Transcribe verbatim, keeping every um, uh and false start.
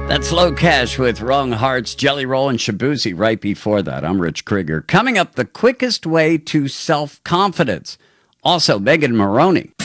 That's Low Cash with Wrong Hearts, Jelly Roll, and Shabuzi right before that. I'm Rich Krieger. Coming up, the quickest way to self-confidence. Also, Megan Maroney